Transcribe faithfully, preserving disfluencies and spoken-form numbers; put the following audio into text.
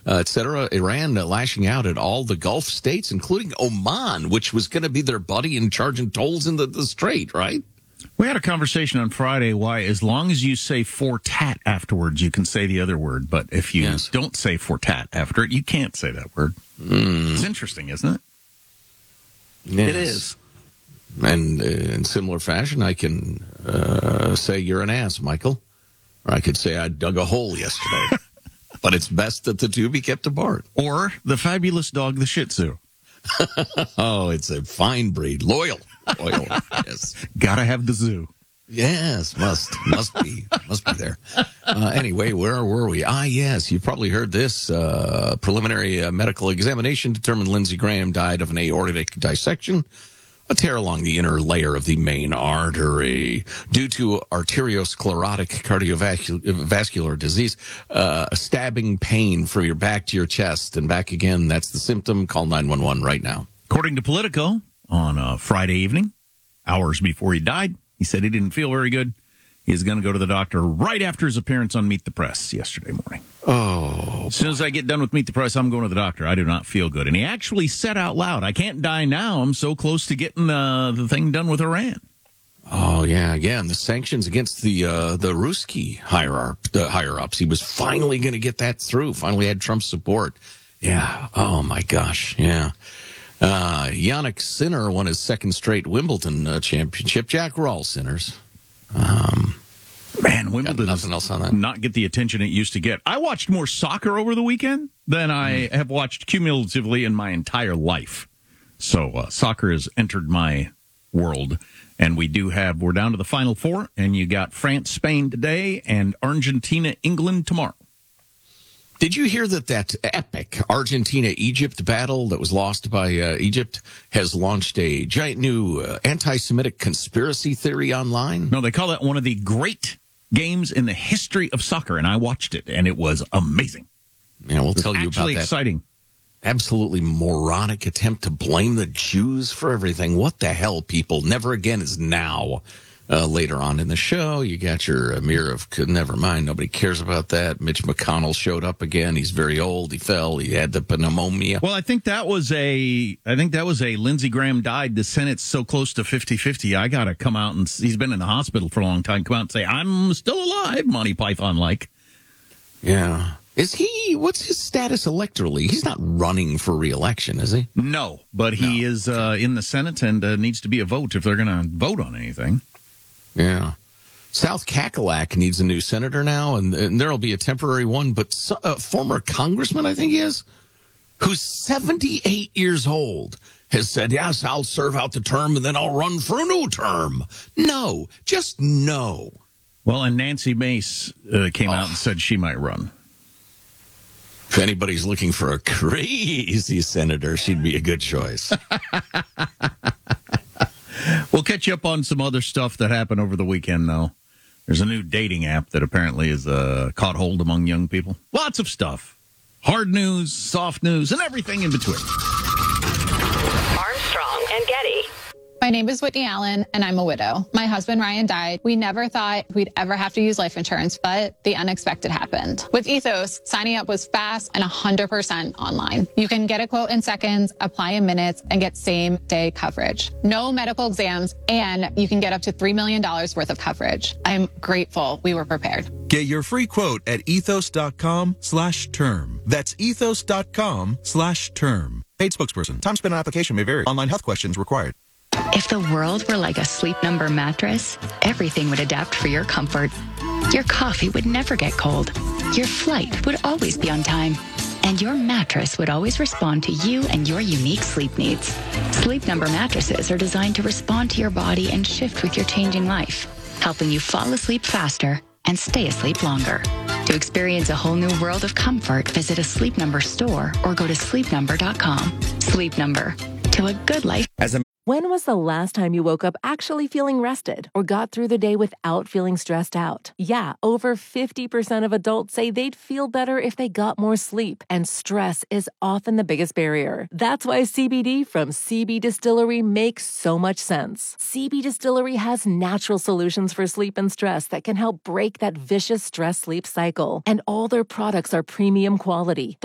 uh, et cetera. Iran uh, lashing out at all the Gulf states, including Oman, which was going to be their buddy in charging tolls in the, the strait, right? We had a conversation on Friday why as long as you say fortat afterwards, you can say the other word. But if you Yes. don't say fortat after it, you can't say that word. Mm. It's interesting, isn't it? Yes. It is. And uh, in similar fashion, I can uh, say you're an ass, Michael. Or I could say I dug a hole yesterday. But it's best that the two be kept apart. Or the fabulous dog, the Shih Tzu. Oh, it's a fine breed. Loyal. Loyal. Yes. Gotta have the zoo. Yes, must. Must be. Must be there. Uh, anyway, where were we? Ah, yes, you've probably heard this. Uh, preliminary uh, medical examination determined Lindsey Graham died of an aortic dissection, a tear along the inner layer of the main artery due to arteriosclerotic cardiovascular disease, uh, a stabbing pain from your back to your chest and back again. That's the symptom. Call nine one one right now. According to Politico, on a Friday evening, hours before he died, he said he didn't feel very good. He's going to go to the doctor right after his appearance on Meet the Press yesterday morning. Oh. As soon as I get done with Meet the Press, I'm going to the doctor. I do not feel good. And he actually said out loud, I can't die now. I'm so close to getting uh, the thing done with Iran. Oh, yeah, again, the sanctions against the uh, the Ruski higher, the higher-ups. He was finally going to get that through, finally had Trump's support. Yeah, oh, my gosh, yeah. Uh, Yannick Sinner won his second straight Wimbledon uh, championship. Jack, we're all sinners. Um, Man, Wimbledon nothing else on that. Not get the attention it used to get. I watched more soccer over the weekend than I have watched cumulatively in my entire life. So uh, soccer has entered my world, and we do have, we're down to the Final Four, and you got France, Spain today, and Argentina, England tomorrow. Did you hear that that epic Argentina-Egypt battle that was lost by uh, Egypt has launched a giant new uh, anti-Semitic conspiracy theory online? No, they call that one of the great games in the history of soccer, and I watched it, and it was amazing. Yeah, we'll tell you about Actually that. exciting. Absolutely moronic attempt to blame the Jews for everything. What the hell, people? Never again is now. Uh, later on in the show, you got your Amir of, never mind, nobody cares about that. Mitch McConnell showed up again. He's very old. He fell. He had the pneumonia. Well, I think that was a, I think that was a Lindsey Graham died. The Senate's so close to fifty-fifty. I got to come out and, he's been in the hospital for a long time, come out and say, I'm still alive, Monty Python-like. Yeah. Is he, what's his status electorally? He's not running for re-election, is he? No, but he No. is uh, in the Senate and uh, needs to be a vote if they're going to vote on anything. Yeah. South Cackalack needs a new senator now, and, and there'll be a temporary one, but so, uh, former congressman, I think he is, who's seventy-eight years old, has said, yes, I'll serve out the term and then I'll run for a new term. No, just no. Well, and Nancy Mace uh, came Oh. out and said she might run. If anybody's looking for a crazy senator, she'd be a good choice. We'll catch you up on some other stuff that happened over the weekend, though. There's a new dating app that apparently has uh, caught hold among young people. Lots of stuff. Hard news, soft news, and everything in between. Armstrong and Getty. My name is Whitney Allen, and I'm a widow. My husband, Ryan, died. We never thought we'd ever have to use life insurance, but the unexpected happened. With Ethos, signing up was fast and one hundred percent online. You can get a quote in seconds, apply in minutes, and get same-day coverage. No medical exams, and you can get up to three million dollars worth of coverage. I'm grateful we were prepared. Get your free quote at ethos.com slash term. That's ethos.com slash term. Paid spokesperson. Time spent on application may vary. Online health questions required. If the world were like a Sleep Number mattress, everything would adapt for your comfort. Your coffee would never get cold. Your flight would always be on time. And your mattress would always respond to you and your unique sleep needs. Sleep Number mattresses are designed to respond to your body and shift with your changing life, helping you fall asleep faster and stay asleep longer. To experience a whole new world of comfort, visit a Sleep Number store or go to sleep number dot com. Sleep Number. To a good life. As a When was the last time you woke up actually feeling rested or got through the day without feeling stressed out? Yeah, over fifty percent of adults say they'd feel better if they got more sleep, and stress is often the biggest barrier. That's why C B D from C B Distillery makes so much sense. C B Distillery has natural solutions for sleep and stress that can help break that vicious stress-sleep cycle, and all their products are premium quality.